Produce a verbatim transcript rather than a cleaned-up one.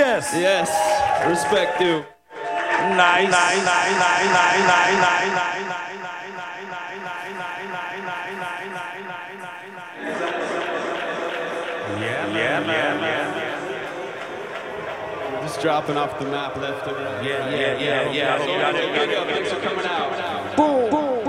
Yes. Yes. Respect you. Nice. Nice. Nice. Nice. Nice. Nice. Nice. Yeah, yeah, man, yeah, Just dropping off the map left and right. yeah, yeah, yeah, yeah. Thanks for coming out. Boom, boom.